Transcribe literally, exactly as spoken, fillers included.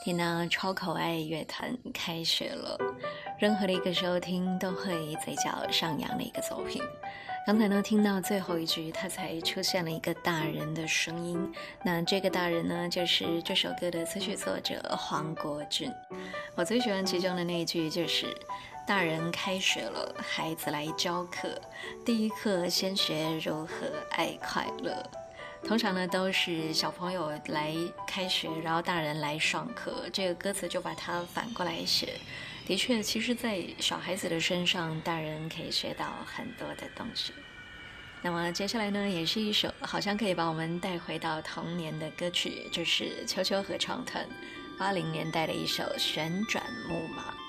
听到超可爱乐团开学了，任何的一个收听都会嘴角上扬的一个作品。刚才呢听到最后一句，它才出现了一个大人的声音，那这个大人呢就是这首歌的词曲作者黄国俊。我最喜欢其中的那一句，就是大人开学了，孩子来教课，第一课先学如何爱快乐。通常呢都是小朋友来开学，然后大人来上课，这个歌词就把它反过来写。的确，其实在小孩子的身上，大人可以学到很多的东西。那么接下来呢，也是一首好像可以把我们带回到童年的歌曲，就是秋秋合唱团八零年代的一首旋转木马。